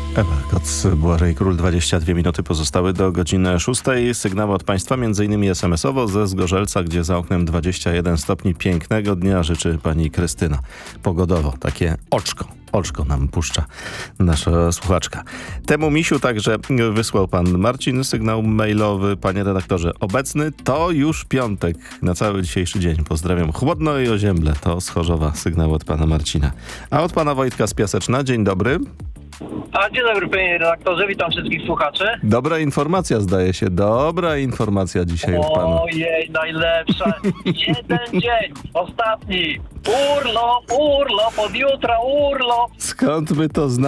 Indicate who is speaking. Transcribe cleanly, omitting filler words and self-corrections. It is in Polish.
Speaker 1: Ewa Koc, Błażej Król, 22 minuty pozostały do godziny 6. Sygnały od Państwa, m.in. SMS-owo ze Zgorzelca, gdzie za oknem 21 stopni. Pięknego dnia życzy pani Krystyna. Pogodowo, takie oczko nam puszcza nasza słuchaczka. Temu misiu także wysłał pan Marcin sygnał mailowy. Panie redaktorze, obecny to już piątek na cały dzisiejszy dzień. Pozdrawiam chłodno i ozięble. To z Chorzowa sygnał od pana Marcina. A od pana Wojtka z Piaseczna. Dzień dobry.
Speaker 2: Dzień dobry, panie redaktorze, witam wszystkich słuchaczy.
Speaker 1: Dobra informacja, zdaje się. Dobra informacja dzisiaj od pana.
Speaker 2: Ojej, najlepsza. Jeden dzień, ostatni. Urlop, od jutra urlop.
Speaker 1: Skąd my to znamy?